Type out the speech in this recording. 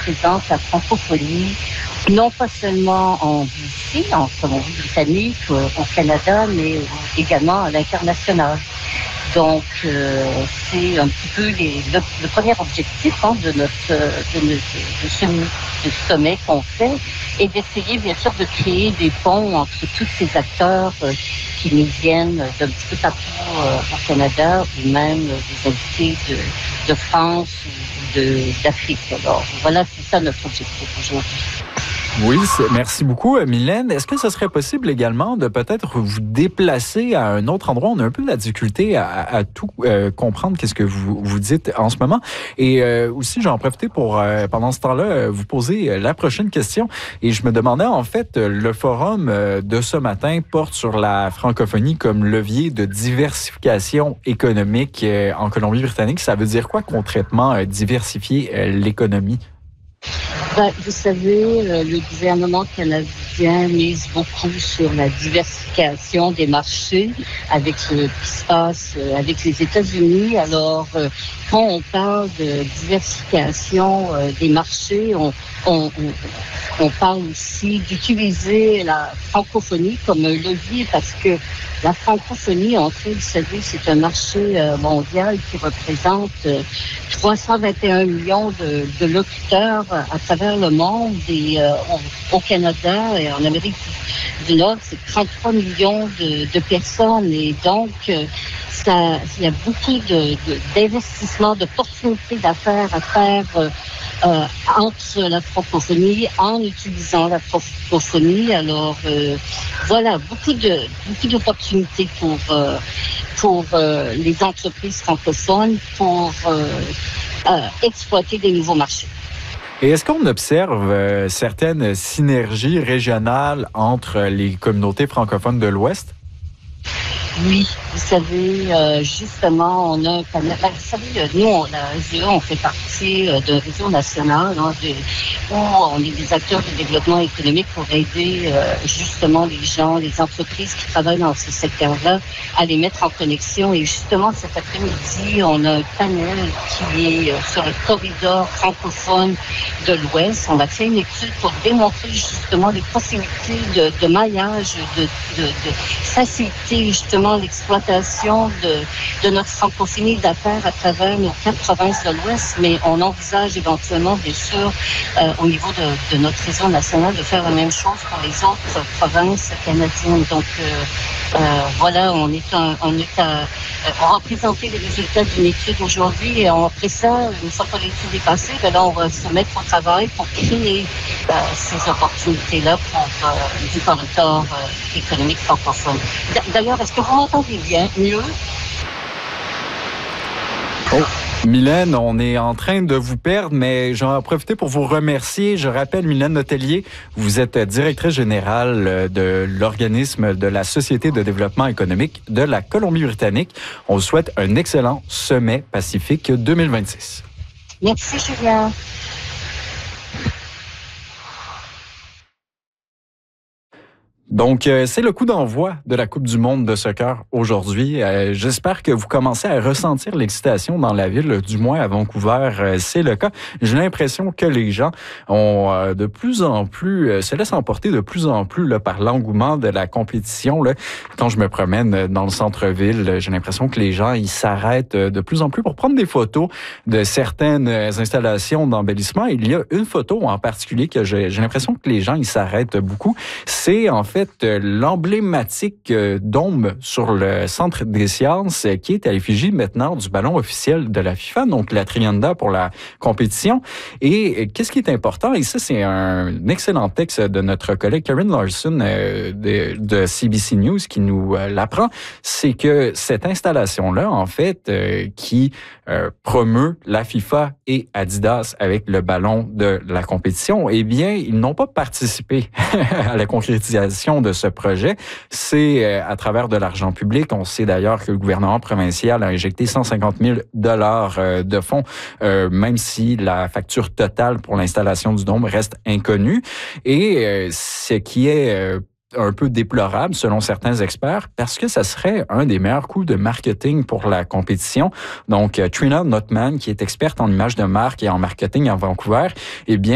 représente la francophonie, non pas seulement en BC, en Colombie-Britannique, au Canada, mais également à l'international. Donc, c'est un petit peu le premier objectif de ce sommet qu'on fait, et d'essayer bien sûr de créer des ponts entre tous ces acteurs qui nous viennent d'un petit peu partout au Canada, ou même des invités de France ou d'Afrique. Alors voilà, c'est ça notre objectif aujourd'hui. Oui, merci beaucoup, Mylène. Est-ce que ce serait possible également de peut-être vous déplacer à un autre endroit? On a un peu de la difficulté à tout comprendre qu'est-ce que vous dites en ce moment. Et aussi, j'en profite pour, pendant ce temps-là, vous poser la prochaine question. Et je me demandais, en fait, le forum de ce matin porte sur la francophonie comme levier de diversification économique en Colombie-Britannique. Ça veut dire quoi concrètement, diversifier l'économie? Vous savez, le gouvernement canadien mise beaucoup sur la diversification des marchés avec ce qui se passe avec les États-Unis. Alors, quand on parle de diversification des marchés, on parle aussi d'utiliser la francophonie comme un levier, parce que la francophonie, en fait, vous savez, c'est un marché mondial qui représente 321 millions de locuteurs à travers le monde, et au Canada et en Amérique du Nord, c'est 33 millions de personnes. Et donc, il y a beaucoup d'investissements, d'opportunités d'affaires à faire entre la francophonie, en utilisant la francophonie. Alors, voilà, beaucoup d'opportunités pour les entreprises francophones pour exploiter des nouveaux marchés. Et est-ce qu'on observe certaines synergies régionales entre les communautés francophones de l'Ouest? Oui, vous savez, justement, on a un panel. Vous savez, nous, la RGE, on fait partie d'un réseau national où on est des acteurs du développement économique pour aider justement les gens, les entreprises qui travaillent dans ce secteur-là à les mettre en connexion. Et justement, cet après-midi, on a un panel qui est sur le corridor francophone de l'Ouest. On a fait une étude pour démontrer justement les possibilités de maillage, de faciliter justement l'exploitation de notre francophonie d'affaires à travers nos 4 provinces de l'Ouest, mais on envisage éventuellement, bien sûr, au niveau de notre réseau national, de faire la même chose pour les autres provinces canadiennes. Donc, voilà, on va présenter les résultats d'une étude aujourd'hui, et après ça, une fois que l'étude est passée, là, on va se mettre au travail pour créer ces opportunités-là pour du corridor économique francophone. D'ailleurs, est-ce que vous m'entendez bien, mieux? Oh, Mylène, on est en train de vous perdre, mais j'en ai profité pour vous remercier. Je rappelle, Mylène Letellier, vous êtes directrice générale de l'organisme de la Société de développement économique de la Colombie-Britannique. On vous souhaite un excellent sommet Pacifique 2026. Merci, Julien. Donc, c'est le coup d'envoi de la Coupe du monde de soccer aujourd'hui. J'espère que vous commencez à ressentir l'excitation dans la ville, du moins à Vancouver, c'est le cas. J'ai l'impression que les gens ont de plus en plus, se laissent emporter de plus en plus là, par l'engouement de la compétition. Là. Quand je me promène dans le centre-ville, j'ai l'impression que les gens, ils s'arrêtent de plus en plus pour prendre des photos de certaines installations d'embellissement. Il y a une photo en particulier que j'ai l'impression que les gens, ils s'arrêtent beaucoup. C'est en fait l'emblématique dôme sur le Centre des sciences qui est à l'effigie maintenant du ballon officiel de la FIFA, donc la Trianda pour la compétition. Et qu'est-ce qui est important, et ça c'est un excellent texte de notre collègue Karen Larson de CBC News qui nous l'apprend, c'est que cette installation-là, en fait, qui promeut la FIFA et Adidas avec le ballon de la compétition, eh bien, ils n'ont pas participé à la concrétisation de ce projet. C'est à travers de l'argent public. On sait d'ailleurs que le gouvernement provincial a injecté 150 000 $ de fonds, même si la facture totale pour l'installation du dôme reste inconnue. Et ce qui est un peu déplorable selon certains experts, parce que ça serait un des meilleurs coups de marketing pour la compétition. Donc, Trina Notman, qui est experte en images de marque et en marketing à Vancouver, eh bien,